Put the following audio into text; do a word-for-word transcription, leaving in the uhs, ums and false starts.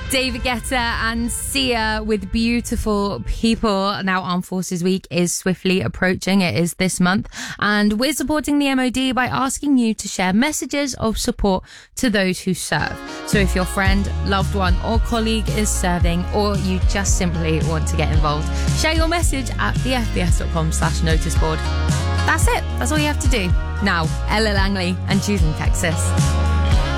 David Guetta and Sia with Beautiful People. Now, Armed Forces Week is swiftly approaching. It is this month. And we're supporting the M O D by asking you to share messages of support to those who serve. So if your friend, loved one or colleague is serving, or you just simply want to get involved, share your message at thefbs.com slash notice board. That's it. That's all you have to do. Now, Ella Langley and Choosing Texas.